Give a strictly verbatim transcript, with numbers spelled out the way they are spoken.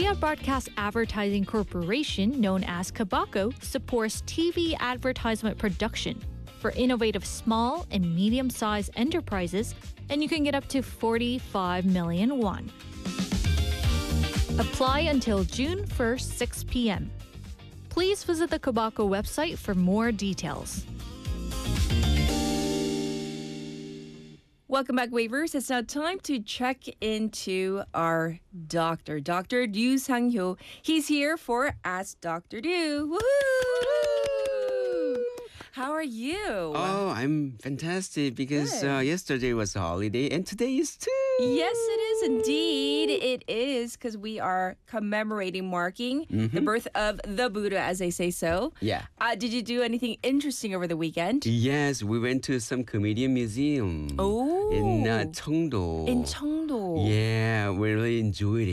Korea Broadcast Advertising Corporation, known as KBACO, supports T V advertisement production for innovative small and medium-sized enterprises, and you can get up to forty-five million won. Apply until June first, six p.m. Please visit the KBACO website for more details. Welcome back, Wavers. It's now time to check into our doctor, Doctor Ryu Sang-hyo. He's here for Ask Doctor Ryu. Woohoo! How are you? Oh, I'm fantastic because uh, yesterday was a holiday and today is too. Yes, it is indeed. It is because we are commemorating, marking Mm-hmm. the birth of the Buddha, as they say so. Yeah. Uh, did you do anything interesting over the weekend? Yes, we went to some comedian museum Oh. in uh, Cheongdo. In Cheongdo. Yeah, we really enjoyed it.